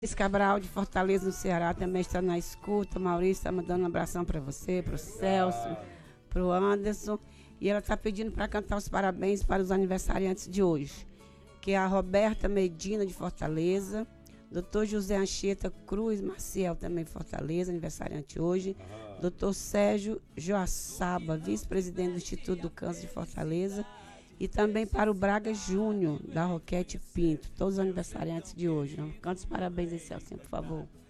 Luiz Cabral, de Fortaleza, no Ceará, também está na escuta. O Maurício está mandando um abração para você, para o Celso, para o Anderson. E ela está pedindo para cantar os parabéns para os aniversariantes de hoje, que é a Roberta Medina, de Fortaleza, Dr. José Anchieta Cruz Maciel, também de Fortaleza, aniversariante hoje, Dr. Sérgio Joaçaba, vice-presidente do Instituto do Câncer de Fortaleza, e também para o Braga Júnior, da Roquete Pinto, todos os aniversariantes de hoje. Canta os parabéns aí, Celcinho, por favor.